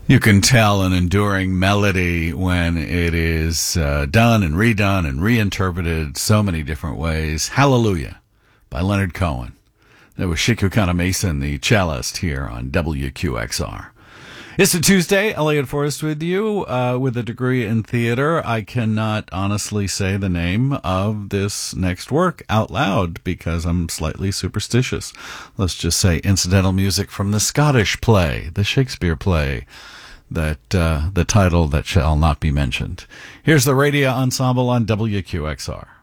You can tell an enduring melody when it is done and redone and reinterpreted so many different ways. Hallelujah by Leonard Cohen. That was Shikukana Mason, the cellist, here on WQXR. It's a Tuesday. Elliot Forrest with you with a degree in theater. I cannot honestly say the name of this next work out loud because I'm slightly superstitious. Let's just say incidental music from the Scottish play, the Shakespeare play, that the title that shall not be mentioned. Here's the Radio Ensemble on WQXR.